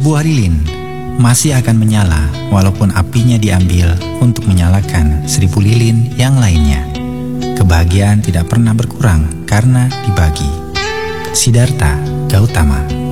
Sebuah lilin masih akan menyala walaupun apinya diambil untuk menyalakan 1000 lilin yang lainnya. Kebahagiaan tidak pernah berkurang karena dibagi. Siddhartha Gautama.